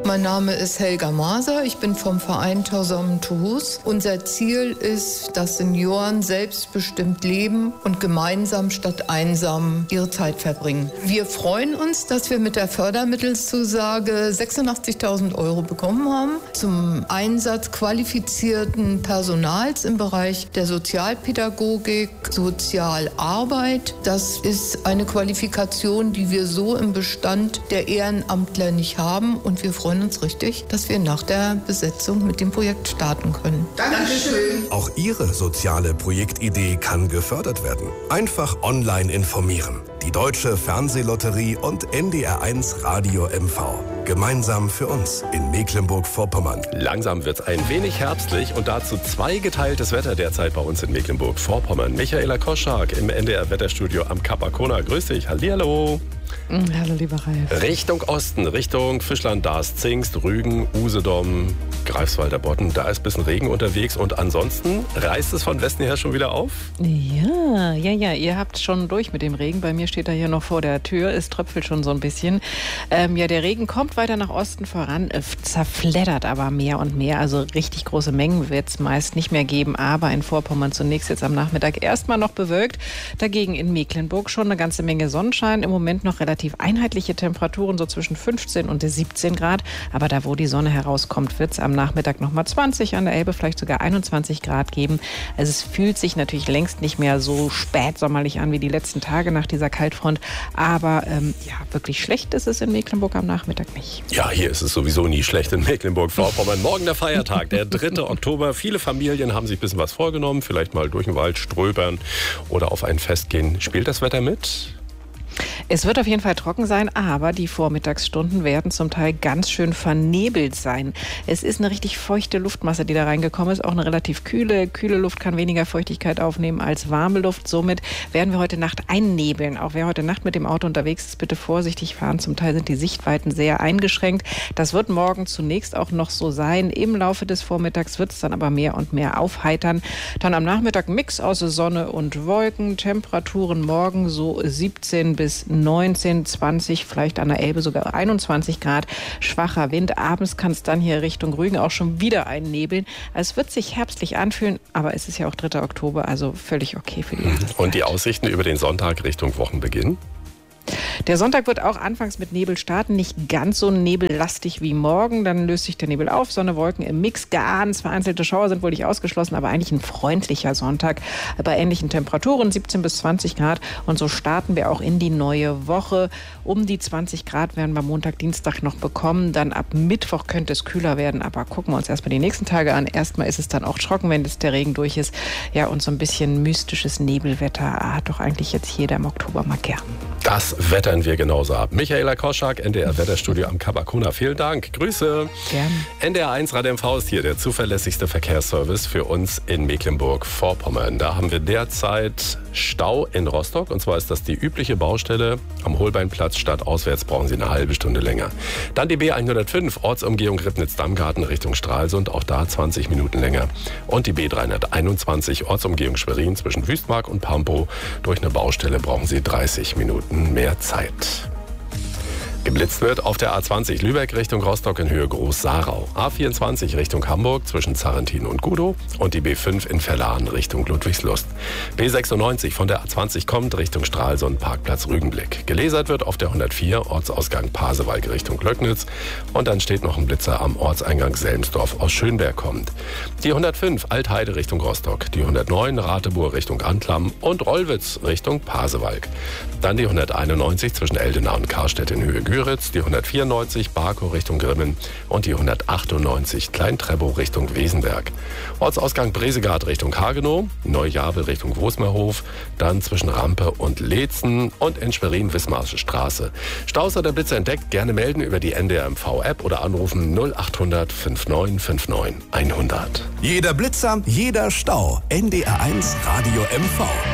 Mein Name ist Helga Maser, ich bin vom Verein Tausammen to Hus. Unser Ziel ist, dass Senioren selbstbestimmt leben und gemeinsam statt einsam ihre Zeit verbringen. Wir freuen uns, dass wir mit der Fördermittelzusage 86.000 € bekommen haben zum Einsatz qualifizierten Personals im Bereich der Sozialpädagogik, Sozialarbeit. Das ist eine Qualifikation, die wir so im Bestand der Ehrenamtler nicht haben, und wir freuen uns richtig, dass wir nach der Besetzung mit dem Projekt starten können. Dankeschön. Auch Ihre soziale Projektidee kann gefördert werden. Einfach online informieren. Die Deutsche Fernsehlotterie und NDR1 Radio MV. Gemeinsam für uns in Mecklenburg-Vorpommern. Langsam wird's ein wenig herbstlich und dazu zweigeteiltes Wetter derzeit bei uns in Mecklenburg-Vorpommern. Michaela Koschak im NDR-Wetterstudio am Kap Arkona. Grüß dich. Hallihallo. Hallo, lieber Ralf. Richtung Osten, Richtung Fischland, Darß, Zingst, Rügen, Usedom, Greifswalder Bodden. Da ist ein bisschen Regen unterwegs und ansonsten reißt es von Westen her schon wieder auf? Ja. Ihr habt schon durch mit dem Regen. Bei mir steht er hier noch vor der Tür. Es tröpfelt schon so ein bisschen. Der Regen kommt weiter nach Osten voran, zerfleddert aber mehr und mehr. Also richtig große Mengen wird es meist nicht mehr geben. Aber in Vorpommern zunächst jetzt am Nachmittag erstmal noch bewölkt. Dagegen in Mecklenburg schon eine ganze Menge Sonnenschein. Im Moment noch relativ einheitliche Temperaturen, so zwischen 15 und 17 Grad. Aber da, wo die Sonne herauskommt, wird es am Nachmittag nochmal 20, an der Elbe vielleicht sogar 21 Grad geben. Also es fühlt sich natürlich längst nicht mehr so spätsommerlich an wie die letzten Tage nach dieser Kaltfront. Aber wirklich schlecht ist es in Mecklenburg am Nachmittag nicht. Ja, hier ist es sowieso nie schlecht in Mecklenburg-Vorpommern. Morgen der Feiertag, der 3. Oktober. Viele Familien haben sich ein bisschen was vorgenommen. Vielleicht mal durch den Wald ströbern oder auf ein Fest gehen. Spielt das Wetter mit? Es wird auf jeden Fall trocken sein, aber die Vormittagsstunden werden zum Teil ganz schön vernebelt sein. Es ist eine richtig feuchte Luftmasse, die da reingekommen ist. Auch eine relativ kühle Luft kann weniger Feuchtigkeit aufnehmen als warme Luft. Somit werden wir heute Nacht einnebeln. Auch wer heute Nacht mit dem Auto unterwegs ist, bitte vorsichtig fahren. Zum Teil sind die Sichtweiten sehr eingeschränkt. Das wird morgen zunächst auch noch so sein. Im Laufe des Vormittags wird es dann aber mehr und mehr aufheitern. Dann am Nachmittag Mix aus Sonne und Wolken. Temperaturen morgen so 17 bis 19, 20, vielleicht an der Elbe sogar 21 Grad. Schwacher Wind. Abends kann es dann hier Richtung Rügen auch schon wieder einnebeln. Es wird sich herbstlich anfühlen, aber es ist ja auch 3. Oktober, also völlig okay für die Jahreszeit. Und die Aussichten über den Sonntag Richtung Wochenbeginn? Der Sonntag wird auch anfangs mit Nebel starten, nicht ganz so nebellastig wie morgen. Dann löst sich der Nebel auf, Sonne, Wolken im Mix. Ganz vereinzelte Schauer sind wohl nicht ausgeschlossen, aber eigentlich ein freundlicher Sonntag bei ähnlichen Temperaturen, 17 bis 20 Grad. Und so starten wir auch in die neue Woche. Um die 20 Grad werden wir Montag, Dienstag noch bekommen. Dann ab Mittwoch könnte es kühler werden, aber gucken wir uns erstmal die nächsten Tage an. Erstmal ist es dann auch trocken, wenn jetzt der Regen durch ist. Ja, und so ein bisschen mystisches Nebelwetter hat doch eigentlich jetzt jeder im Oktober mal gern. Das wettern wir genauso ab. Michaela Koschak, NDR-Wetterstudio am Kap Arkona. Vielen Dank. Grüße. Gerne. NDR1 Radio MV ist hier der zuverlässigste Verkehrsservice für uns in Mecklenburg-Vorpommern. Da haben wir derzeit Stau in Rostock. Und zwar ist das die übliche Baustelle am Holbeinplatz. Stadtauswärts brauchen Sie eine halbe Stunde länger. Dann die B105, Ortsumgehung Ribnitz-Dammgarten Richtung Stralsund. Auch da 20 Minuten länger. Und die B321, Ortsumgehung Schwerin zwischen Wüstmark und Pampow. Durch eine Baustelle brauchen Sie 30 Minuten mehr Zeit. Geblitzt wird auf der A20 Lübeck Richtung Rostock in Höhe Groß-Sarau. A24 Richtung Hamburg zwischen Zarrentin und Gudow und die B5 in Verlahn Richtung Ludwigslust. B96 von der A20 kommt Richtung Stralsund, Parkplatz Rügenblick. Gelasert wird auf der 104 Ortsausgang Pasewalk Richtung Glöcknitz und dann steht noch ein Blitzer am Ortseingang Selmsdorf aus Schönberg kommt. Die 105 Altheide Richtung Rostock, die 109 Rateburg Richtung Antlam und Rollwitz Richtung Pasewalk. Dann die 191 zwischen Eldena und Karstedt in Höhe Güritz, die 194 Barkow Richtung Grimmen und die 198 Klein-Treppow Richtung Wesenberg. Ortsausgang Bresegard Richtung Hagenow, Neujabel Richtung Wosmerhof, dann zwischen Rampe und Leetzen und in Schwerin-Wismarsche Straße. Staus oder Blitzer entdeckt, gerne melden über die NDR MV-App oder anrufen 0800 5959 100. Jeder Blitzer, jeder Stau. NDR1 Radio MV.